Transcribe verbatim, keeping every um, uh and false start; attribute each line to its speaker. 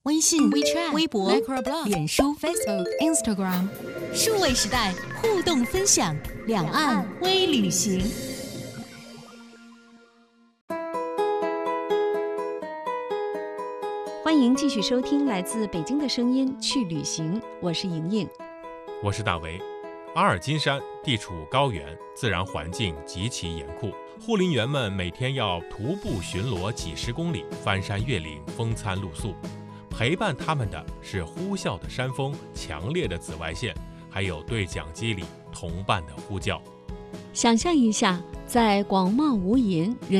Speaker 1: 微信、
Speaker 2: WeChat、
Speaker 1: 微博、
Speaker 2: Microblog、
Speaker 1: 脸书、
Speaker 2: Facebook、Instagram，
Speaker 1: 数位时代互动分享，两岸微旅行。欢迎继续收听来自北京的声音去旅行，我是莹莹，
Speaker 3: 我是大为。阿尔金山地处高原，自然环境极其严酷，护林员们每天要徒步巡逻几十公里，翻山越岭，风餐露宿。陪伴他们的是呼啸的山风、强烈的紫外线，还有对讲机里同伴的呼叫。
Speaker 1: 想象一下，在广袤无垠人